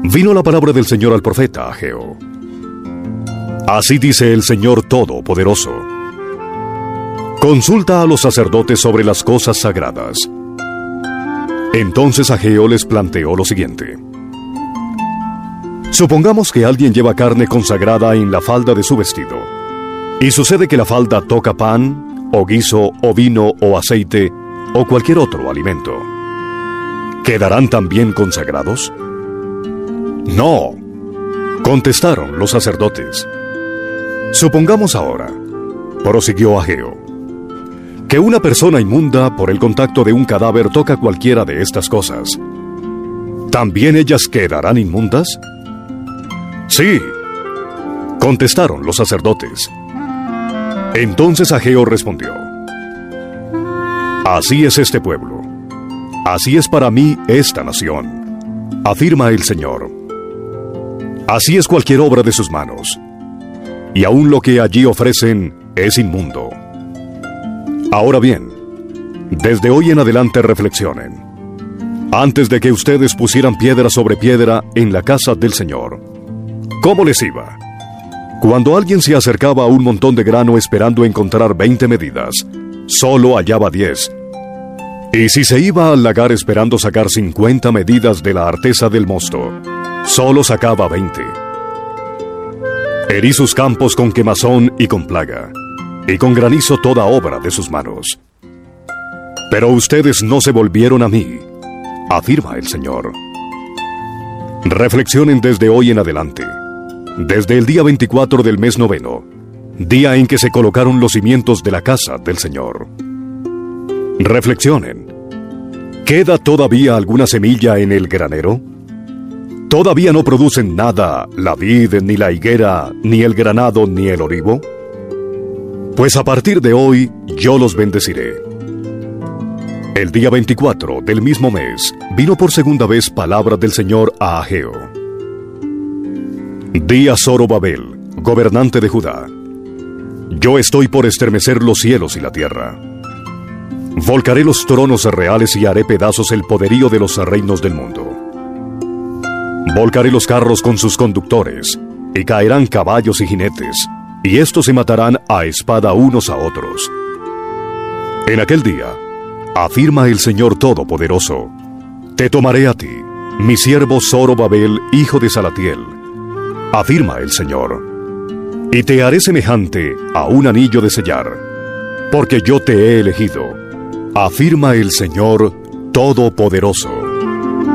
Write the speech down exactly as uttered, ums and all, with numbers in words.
Vino la palabra del Señor al profeta Ageo. Así dice el Señor Todopoderoso: consulta a los sacerdotes sobre las cosas sagradas. Entonces Ageo les planteó lo siguiente: supongamos que alguien lleva carne consagrada en la falda de su vestido, y sucede que la falda toca pan, o guiso, o vino, o aceite, o cualquier otro alimento. ¿Quedarán también consagrados? No, contestaron los sacerdotes. Supongamos ahora, prosiguió Ageo, que una persona inmunda por el contacto de un cadáver toca cualquiera de estas cosas. ¿También ellas quedarán inmundas? Sí, contestaron los sacerdotes. Entonces Ageo respondió: así es este pueblo, así es para mí esta nación, afirma el Señor. Así es cualquier obra de sus manos, y aún lo que allí ofrecen es inmundo. Ahora bien, desde hoy en adelante reflexionen. Antes de que ustedes pusieran piedra sobre piedra en la casa del Señor, ¿cómo les iba? Cuando alguien se acercaba a un montón de grano esperando encontrar veinte medidas, solo hallaba diez. Y si se iba al lagar esperando sacar cincuenta medidas de la arteza del mosto, solo sacaba veinte. Herí sus campos con quemazón y con plaga, y con granizo toda obra de sus manos. Pero ustedes no se volvieron a mí, afirma el Señor. Reflexionen desde hoy en adelante, desde el día veinticuatro del mes noveno, día en que se colocaron los cimientos de la casa del Señor. Reflexionen. ¿Queda todavía alguna semilla en el granero? ¿Todavía no producen nada la vid, ni la higuera, ni el granado, ni el olivo? Pues a partir de hoy yo los bendeciré. El día veinticuatro del mismo mes vino por segunda vez palabra del Señor a Ageo. Di a Zorobabel, gobernante de Judá: yo estoy por estremecer los cielos y la tierra. Volcaré los tronos reales y haré pedazos el poderío de los reinos del mundo. Volcaré los carros con sus conductores, y caerán caballos y jinetes, y estos se matarán a espada unos a otros. En aquel día, afirma el Señor Todopoderoso, te tomaré a ti, mi siervo Zorobabel, hijo de Salatiel, afirma el Señor, y te haré semejante a un anillo de sellar, porque yo te he elegido, afirma el Señor Todopoderoso.